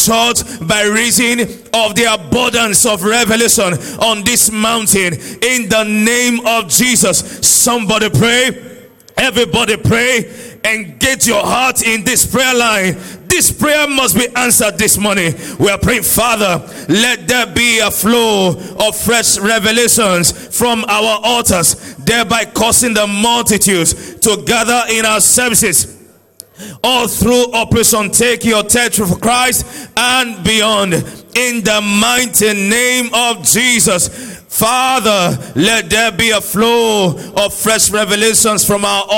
church by reason of the abundance of revelation on this mountain. In the name of Jesus, somebody pray. Everybody pray. Engage your heart in this prayer line. This prayer must be answered this morning. We are praying, Father, let there be a flow of fresh revelations from our altars, thereby causing the multitudes to gather in our services all through Operation Take Your Territory for Christ and beyond. In the mighty name of Jesus, Father, let there be a flow of fresh revelations from our